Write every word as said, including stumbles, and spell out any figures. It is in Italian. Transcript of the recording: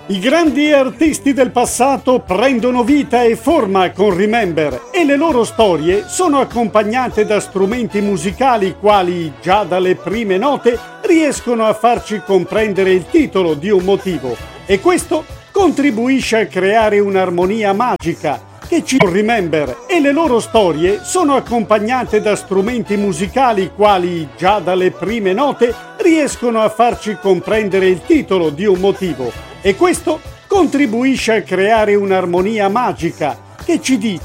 I grandi artisti del passato prendono vita e forma con Remember e le loro storie sono accompagnate da strumenti musicali quali, già dalle prime note, riescono a farci comprendere il titolo di un motivo e questo contribuisce a creare un'armonia magica che ci Remember e le loro storie sono accompagnate da strumenti musicali quali, già dalle prime note, riescono a farci comprendere il titolo di un motivo e questo contribuisce a creare un'armonia magica che ci dice